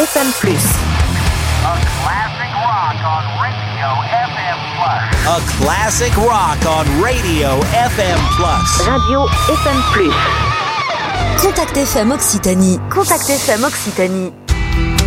FM+. A classic rock on Radio FM+. Radio FM+. Contact FM Occitanie. Contact FM Occitanie.